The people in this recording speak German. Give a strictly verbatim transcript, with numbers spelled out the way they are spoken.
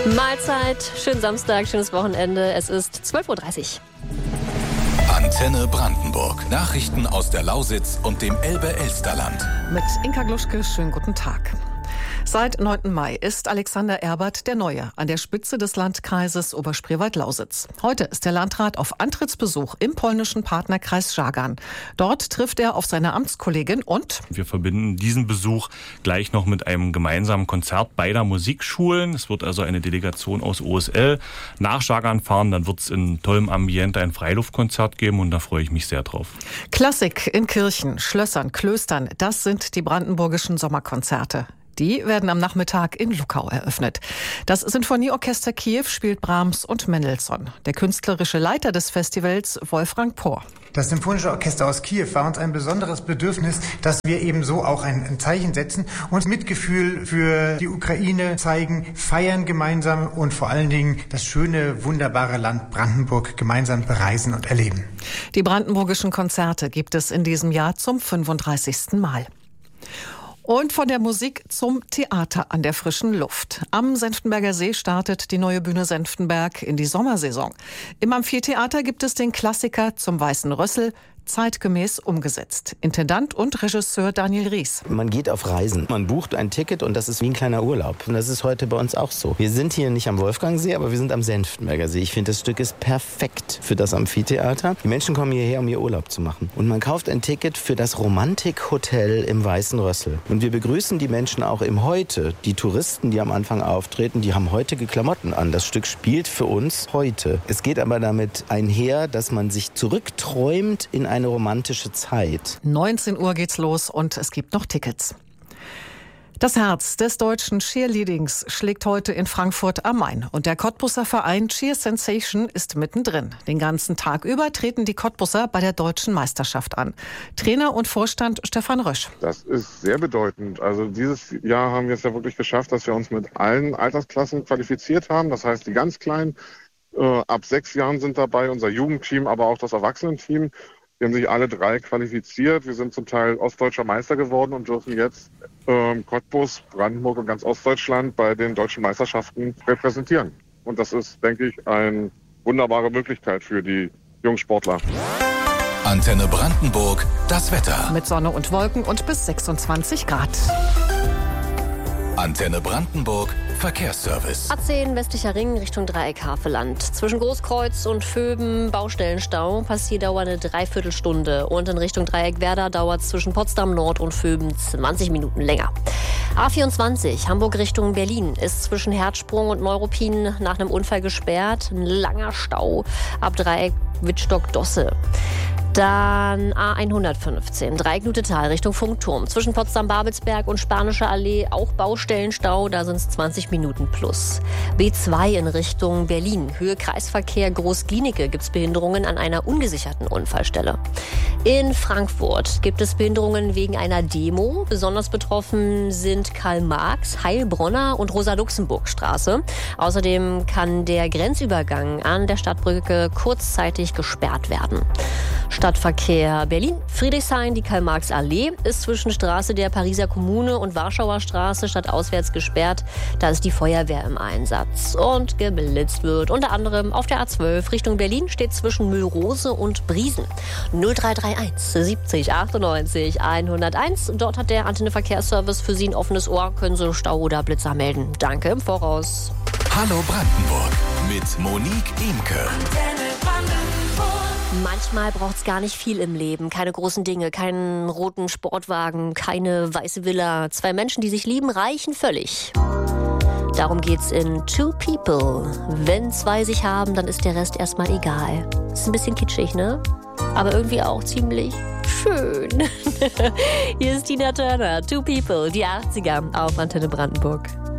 Mahlzeit, schönen Samstag, schönes Wochenende. Es ist zwölf Uhr dreißig. Antenne Brandenburg. Nachrichten aus der Lausitz und dem Elbe-Elsterland. Mit Inka Gluschke, schönen guten Tag. Seit neunten Mai ist Alexander Erbert der Neue an der Spitze des Landkreises Oberspreewald-Lausitz. Heute ist der Landrat auf Antrittsbesuch im polnischen Partnerkreis Żagań. Dort trifft er auf seine Amtskollegin und wir verbinden diesen Besuch gleich noch mit einem gemeinsamen Konzert beider Musikschulen. Es wird also eine Delegation aus O S L nach Żagań fahren. Dann wird es in tollem Ambiente ein Freiluftkonzert geben und da freue ich mich sehr drauf. Klassik in Kirchen, Schlössern, Klöstern, das sind die brandenburgischen Sommerkonzerte. Die werden am Nachmittag in Luckau eröffnet. Das Sinfonieorchester Kiew spielt Brahms und Mendelssohn. Der künstlerische Leiter des Festivals, Wolfgang Pohr. Das Symphonische Orchester aus Kiew war uns ein besonderes Bedürfnis, dass wir eben so auch ein Zeichen setzen, uns Mitgefühl für die Ukraine zeigen, feiern gemeinsam und vor allen Dingen das schöne, wunderbare Land Brandenburg gemeinsam bereisen und erleben. Die brandenburgischen Konzerte gibt es in diesem Jahr zum fünfunddreißigsten Mal. Und von der Musik zum Theater an der frischen Luft. Am Senftenberger See startet die neue Bühne Senftenberg in die Sommersaison. Im Amphitheater gibt es den Klassiker zum Weißen Rössel, zeitgemäß umgesetzt. Intendant und Regisseur Daniel Ries. Man geht auf Reisen. Man bucht ein Ticket und das ist wie ein kleiner Urlaub. Und das ist heute bei uns auch so. Wir sind hier nicht am Wolfgangsee, aber wir sind am Senftenberger See. Ich finde, das Stück ist perfekt für das Amphitheater. Die Menschen kommen hierher, um ihr Urlaub zu machen. Und man kauft ein Ticket für das Romantik-Hotel im Weißen Rössel. Und wir begrüßen die Menschen auch im Heute. Die Touristen, die am Anfang auftreten, die haben heutige Klamotten an. Das Stück spielt für uns heute. Es geht aber damit einher, dass man sich zurückträumt in eine romantische Zeit. neunzehn Uhr geht's los und es gibt noch Tickets. Das Herz des deutschen Cheerleadings schlägt heute in Frankfurt am Main. Und der Cottbuser Verein Cheer Sensation ist mittendrin. Den ganzen Tag über treten die Cottbuser bei der deutschen Meisterschaft an. Trainer und Vorstand Stefan Rösch. Das ist sehr bedeutend. Also dieses Jahr haben wir es ja wirklich geschafft, dass wir uns mit allen Altersklassen qualifiziert haben. Das heißt, die ganz Kleinen äh, ab sechs Jahren sind dabei, unser Jugendteam, aber auch das Erwachsenenteam. Die haben sich alle drei qualifiziert. Wir sind zum Teil ostdeutscher Meister geworden und dürfen jetzt ähm, Cottbus, Brandenburg und ganz Ostdeutschland bei den deutschen Meisterschaften repräsentieren. Und das ist, denke ich, eine wunderbare Möglichkeit für die jungen Sportler. Antenne Brandenburg, das Wetter. Mit Sonne und Wolken und bis sechsundzwanzig Grad. Antenne Brandenburg, Verkehrsservice. A zehn westlicher Ring Richtung Dreieck-Havelland. Zwischen Großkreuz und Vöben Baustellenstau, Passierdauer eine Dreiviertelstunde. Und in Richtung Dreieck-Werder dauert es zwischen Potsdam Nord und Vöben zwanzig Minuten länger. A vierundzwanzig Hamburg Richtung Berlin ist zwischen Herzsprung und Neuruppin nach einem Unfall gesperrt. Ein langer Stau ab Dreieck Wittstock-Dosse. Dann A hundertfünfzehn, Dreieck-Nutetal Richtung Funkturm. Zwischen Potsdam-Babelsberg und Spanische Allee auch Baustellenstau, da sind es zwanzig Minuten plus. B zwei in Richtung Berlin, Höhe Kreisverkehr Groß-Glienicke gibt es Behinderungen an einer ungesicherten Unfallstelle. In Frankfurt gibt es Behinderungen wegen einer Demo. Besonders betroffen sind Karl-Marx, Heilbronner und Rosa-Luxemburg-Straße. Außerdem kann der Grenzübergang an der Stadtbrücke kurzzeitig gesperrt werden. Stadtverkehr Berlin, Friedrichshain, die Karl-Marx-Allee ist zwischen Straße der Pariser Kommune und Warschauer Straße stadtauswärts gesperrt. Da ist die Feuerwehr im Einsatz und geblitzt wird. Unter anderem auf der A zwölf Richtung Berlin steht zwischen Mühlrose und Briesen. null drei drei eins siebzig achtundneunzig hunderteins. Dort hat der Antenne Verkehrsservice für Sie ein offenes Ohr. Können Sie Stau oder Blitzer melden. Danke im Voraus. Hallo Brandenburg mit Monique Imke. Manchmal braucht es gar nicht viel im Leben. Keine großen Dinge, keinen roten Sportwagen, keine weiße Villa. Zwei Menschen, die sich lieben, reichen völlig. Darum geht's in Two People. Wenn zwei sich haben, dann ist der Rest erstmal egal. Ist ein bisschen kitschig, ne? Aber irgendwie auch ziemlich schön. Hier ist Tina Turner, Two People, die achtziger auf Antenne Brandenburg.